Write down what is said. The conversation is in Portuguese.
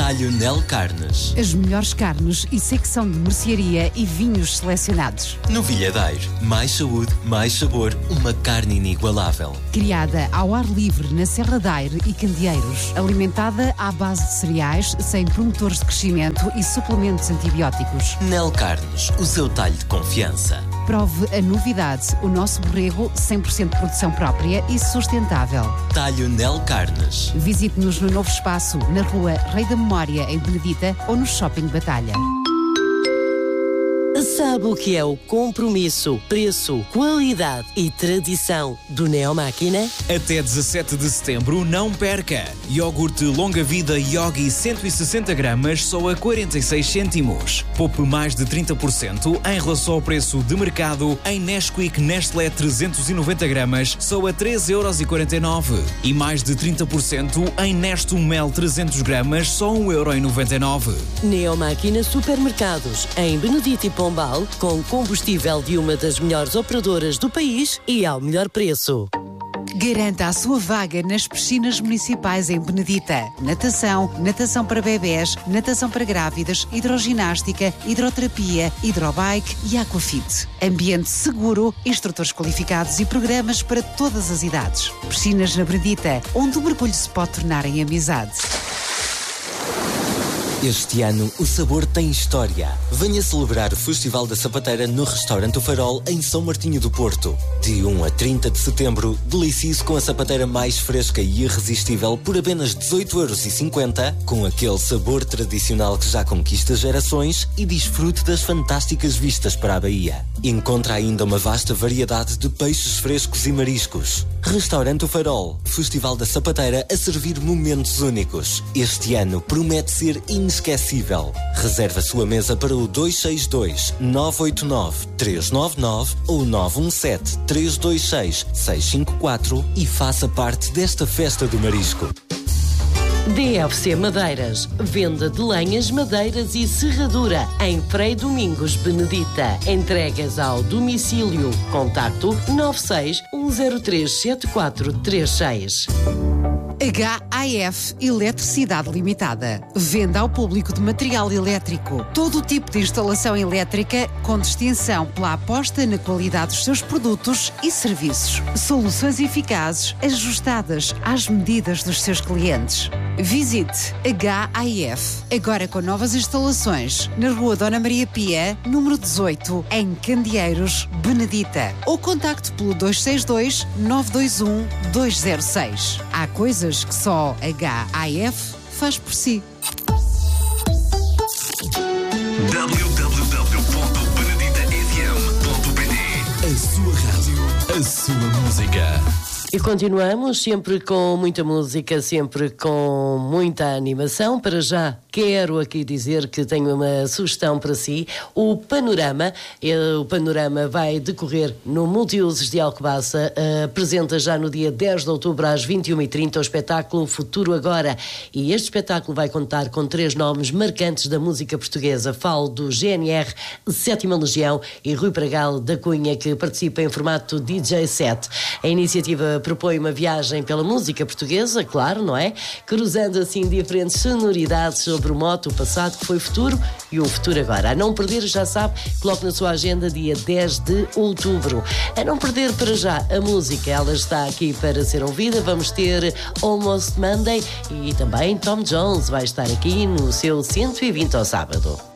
Talho Nel Carnes. As melhores carnes e secção de mercearia e vinhos selecionados. Novilhadeiro. Mais saúde, mais sabor. Uma carne inigualável. Criada ao ar livre na Serra da Aire e Candeeiros. Alimentada à base de cereais, sem promotores de crescimento e suplementos antibióticos. Nel Carnes, o seu talho de confiança. Prove a novidade, o nosso borrego 100% de produção própria e sustentável. Talho Nel Carnes. Visite-nos no novo espaço, na rua Rei da Memória, em Benedita, ou no Shopping Batalha. Sabe o que é o compromisso, preço, qualidade e tradição do Neomáquina? Até 17 de setembro, não perca! Iogurte longa vida Yogi 160 gramas só a 46 cêntimos. Poupe mais de 30% em relação ao preço de mercado em Nesquik Nestlé 390 gramas só a 3,49€. E mais de 30% em Nestum Mel 300 gramas só 1,99€. Neomáquina Supermercados, em Benedito e Pombal, com combustível de uma das melhores operadoras do país e ao melhor preço. Garanta a sua vaga nas piscinas municipais em Benedita. Natação, natação para bebés, natação para grávidas, hidroginástica, hidroterapia, hidrobike e aquafit. Ambiente seguro, instrutores qualificados e programas para todas as idades. Piscinas na Benedita, onde o mergulho se pode tornar em amizade. Este ano, o sabor tem história. Venha celebrar o Festival da Sapateira no Restaurante O Farol, em São Martinho do Porto. De 1 a 30 de setembro, delicie-se com a sapateira mais fresca e irresistível por apenas 18,50€, com aquele sabor tradicional que já conquista gerações, e desfrute das fantásticas vistas para a Baía. Encontra ainda uma vasta variedade de peixes frescos e mariscos. Restaurante O Farol, Festival da Sapateira a servir momentos únicos. Este ano promete ser inesquecível. Reserve a sua mesa para o 262-989-399 ou 917-326-654 e faça parte desta festa do marisco. DFC Madeiras, venda de lenhas, madeiras e serradura em Frei Domingos, Benedita. Entregas ao domicílio. Contacto 96 103 7436. HAF Eletricidade Limitada. Venda ao público de material elétrico. Todo o tipo de instalação elétrica com distinção pela aposta na qualidade dos seus produtos e serviços. Soluções eficazes, ajustadas às medidas dos seus clientes. Visite HAF, agora com novas instalações, na Rua Dona Maria Pia, número 18, em Candeeiros, Benedita. Ou contacte pelo 262-921-206. Há coisas que só HAF faz por si. www.beneditafm.pt. A sua rádio, a sua música. E continuamos sempre com muita música, sempre com muita animação. Para já quero aqui dizer que tenho uma sugestão para si. O Panorama vai decorrer no Multiusos de Alcobaça. Apresenta já no dia 10 de outubro às 21h30 o espetáculo Futuro Agora. E este espetáculo vai contar com 3 nomes marcantes da música portuguesa. Falo do GNR, 7ª Legião e Rui Pragal da Cunha, que participa em formato DJ set. A iniciativa propõe uma viagem pela música portuguesa, claro, não é? Cruzando assim diferentes sonoridades sobre o mote, o passado que foi futuro e o futuro agora. A não perder, já sabe, coloque na sua agenda dia 10 de outubro. A não perder para já a música, ela está aqui para ser ouvida. Vamos ter Almost Monday e também Tom Jones vai estar aqui no seu 120 ao sábado.